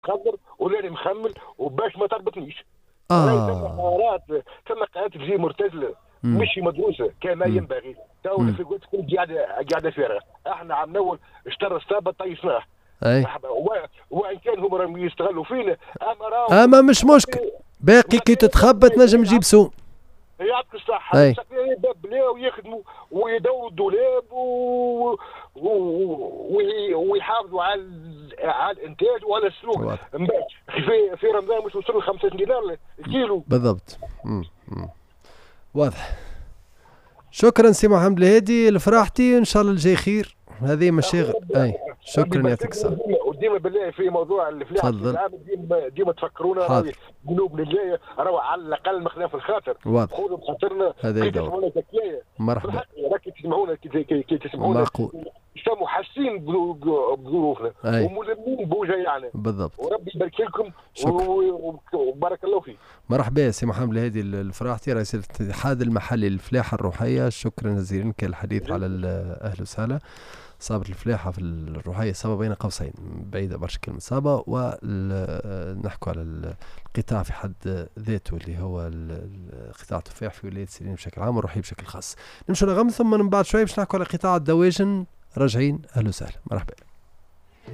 خضر ولاني مخمل وباش ما تربطنيش. ثم قنوات تجي مرتزله مش مدروسه كما ينبغي. تو في قلت قاعده فارغه. احنا عم نول اشترى السابط طيشناه. وان كان هم راهم يستغلوا فينا اما مش مشكل باقي كي تتخبط نجم نجيب سوم. يعطيك الصحة. بلاو يخدموا ويدوروا الدولاب ويحافظوا على الانتاج وعلى السوق. في رمضان مش وصلوا 5 دينار الكيلو بالضبط. واضح. شكرا سي محمد الهادي لفراحتي، ان شاء الله الجاي خير. هذه مشاغل. شكرا يعطيك الصحة. وديما بالله في موضوع الفلاحة العام ديما تفكرونا قلوب لله راهو على الاقل مخنا في الخاطر. واضح. قولوا بخاطرنا كي تسمعونا تكلاية. مرحبا. كي تسمعونا كي تسمعونا معقول. سامو حاسين بظروفنا وملمين بوجيعنا. بالضبط. وربي يبارك لكم وبارك الله فيك. مرحبا يا سي محمد الهادي الفراحتي رئيس الاتحاد المحلي للفلاحة الروحية. شكرا جزيلا كالحديث على أهل وسهلا. صابر الفلاحة في الروحية صابة بين قوسين بعيدة برشا كلمة صابة، ونحكوا على القطاع في حد ذاته اللي هو قطاع التفاح في ولاية سيرين بشكل عام والروحية بشكل خاص. نمشي نغم ثم من بعد شوي باش نحكوا على قطاع الدواجن. راجعين. أهلا وسهلا. مرحبا.